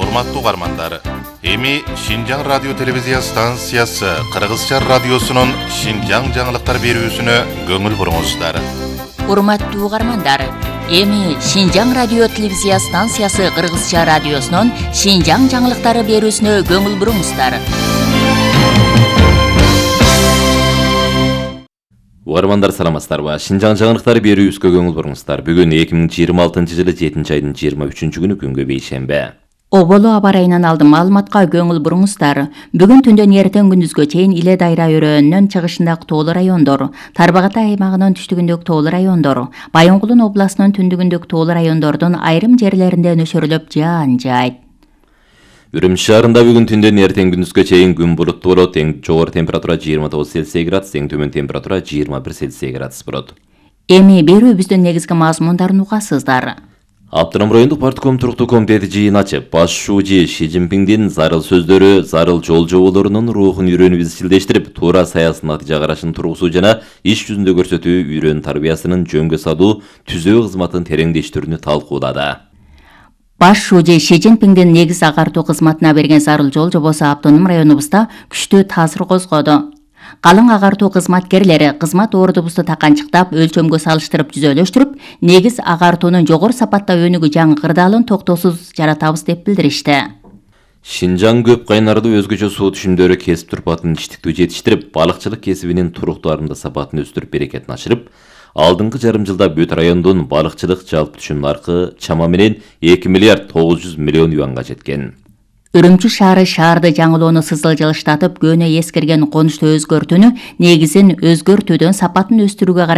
Урматтуу угармандар, эми Шинжаң радио телевизия станциясы Кыргызча радиосунун Шинжаң жаңылыктар берүүсүнө көңүл буруңуздар. Урматтуу угармандар, эми Шинжаң радио телевизия станциясы Кыргызча радиосунун Шинжаң жаңылыктары берүүсүнө көңүл буруңуздар. Угармандар саламатсыздарбы? Шинжаң жаңылыктары берүүбүзгө көңүл буруңуздар. Бүгүн 2026 жылы 7 айдын 23 күнү күнгө бейшембе. Оболу аба ырайынан алдым маалыматка көңүл буруңуздар. Бүгүн түндөн эртең күндүзгө чейин Иле Дайра өрөөнүнөн чыгышындагы тоолуу райондор, Тарбагатай аймагынын түштүгүндөгү тоолуу райондор, Байонгулун областынын түндүгүндөгү тоолуу райондордун айрым жерлеринде нөшөрлөп жаан жаайт. Үрүмчү шаарында бүгүн түндөн эртең күндүзгө чейин күн булуттуу болот. Эң жогору температура 29 Цельсий градус, эң төмөн температура 21 Цельсий градус болот. Эми берүүбүздүн негизги мазмундарын угасыздар. Аптырам райондук партком туруктуу комитети жыйын ачып, баш шуужи Ши Цзиньпиңдин зарыл сөздөрү, зарыл жол жоболорунун рухун үйрөнүп изчилдештирип, туура саясий натыйжа карашын тургузуу жана иш жүзүндө көрсөтүү үйрөн тарбиясынын жөнгө салуу түзөө кызматын тереңдештирүүнү талкуулады. Баш шуужи Ши Цзиньпиңдин негиз агартуу кызматына берген зарыл жол жобосу автоном районубузда күчтүү таасир козгоду. Калың агартуу кызматкерлери кызмат ордубузду таканчыктап, өлчөмгө салыштырып түзөлөштүрүп, негиз агартуунун жогору сапатта өнүгүү жаңы кырдаалын токтоосуз жаратабыз деп билдиришти. Шинжаң көп кайнарды өзгөчө суу түшүмдөрү кесип турпатын иштиктүү жетиштирип, балыкчылык кесибинин туруктуу арымда сапатын өстүрүп, берекетин ашырып, алдыңкы жарым жылда бүт райондун балыкчылык жалпы түшүм наркы чама менен 2 миллиард 900 миллион юанга жеткен. Үрүмчү шаарды жаңылоону сызыл жылыштатып, көөнө эскерген конушту өзгөртүүнү негизин өзгөртүүдөн сапатын өстүрүүгө